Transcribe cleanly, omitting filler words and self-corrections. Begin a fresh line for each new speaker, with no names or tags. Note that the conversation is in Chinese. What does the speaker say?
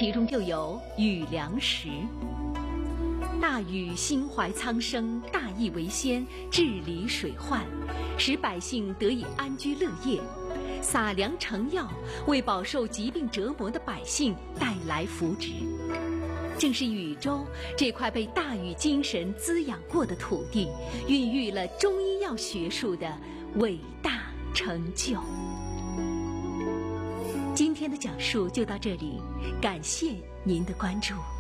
其中就有禹粮食。大禹心怀苍生，大义为先，治理水患，使百姓得以安居乐业，撒粮成药，为饱受疾病折磨的百姓带来福祉。正是禹州这块被大禹精神滋养过的土地，孕育了中医药学术的伟大成就。今天的讲述就到这里，感谢您的关注。